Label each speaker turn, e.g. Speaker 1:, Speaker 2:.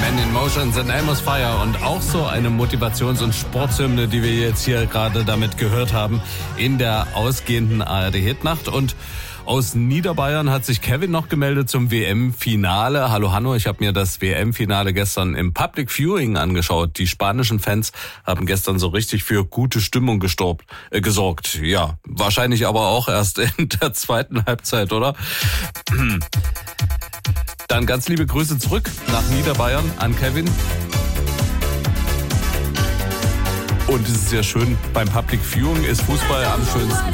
Speaker 1: Man in Motion, The Name is Fire und auch so eine Motivations- und Sportshymne, die wir jetzt hier gerade damit gehört haben in der ausgehenden ARD-Hitnacht. Und aus Niederbayern hat sich Kevin noch gemeldet zum WM-Finale. Hallo Hanno, ich habe mir das WM-Finale gestern im Public Viewing angeschaut. Die spanischen Fans haben gestern so richtig für gute Stimmung gesorgt. Ja, wahrscheinlich aber auch erst in der zweiten Halbzeit, oder? Dann ganz liebe Grüße zurück nach Niederbayern an Kevin. Und es ist ja schön, beim Public Viewing ist Fußball am schönsten.